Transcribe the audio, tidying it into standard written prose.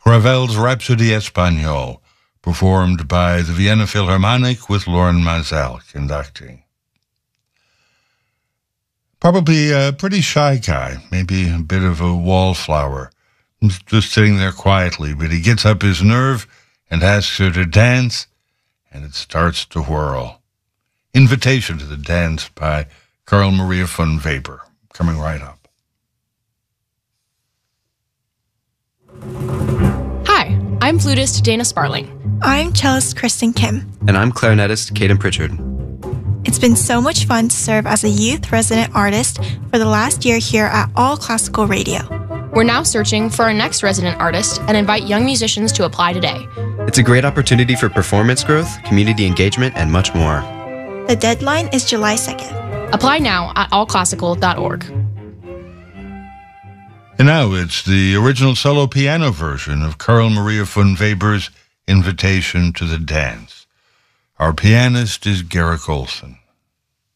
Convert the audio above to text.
Ravel's Rhapsody Espagnole, performed by the Vienna Philharmonic with Lorin Maazel conducting. Probably a pretty shy guy, maybe a bit of a wallflower, just sitting there quietly, but he gets up his nerve and asks her to dance, and it starts to whirl. Invitation to the Dance by Carl Maria von Weber, coming right up. Hi, I'm flutist Dana Sparling. I'm cellist Kristen Kim. And I'm clarinetist Caden Pritchard. It's been so much fun to serve as a youth resident artist for the last year here at All Classical Radio. We're now searching for our next resident artist and invite young musicians to apply today. It's a great opportunity for performance growth, community engagement, and much more. The deadline is July 2nd. Apply now at allclassical.org. And now it's the original solo piano version of Carl Maria von Weber's Invitation to the Dance. Our pianist is Garrick Olson.